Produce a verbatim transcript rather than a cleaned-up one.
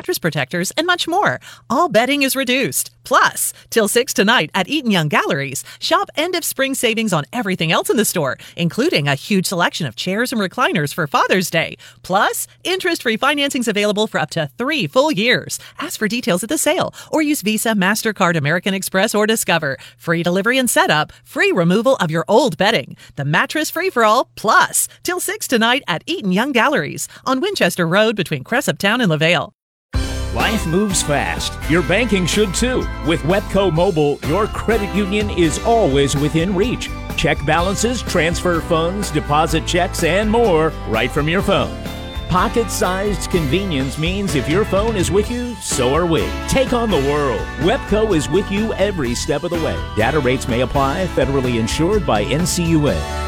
mattress protectors, and much more. All bedding is reduced. Plus, till six tonight at Eaton Young Galleries, shop end of spring savings on everything else in the store, including a huge selection of chairs and recliners for Father's Day. Plus, interest-free financing's available for up to three full years. Ask for details at the sale or use Visa, MasterCard, American Express, or Discover. Free delivery and setup, free removal of your old bedding. The mattress free-for-all, plus, till six tonight at Eaton Young Galleries on Winchester Road between Cressup Town and LaVale. Life moves fast. Your banking should too. With Webco Mobile, your credit union is always within reach. Check balances, transfer funds, deposit checks, and more right from your phone. Pocket-sized convenience means if your phone is with you, so are we. Take on the world. Webco is with you every step of the way. Data rates may apply. Federally insured by N C U A.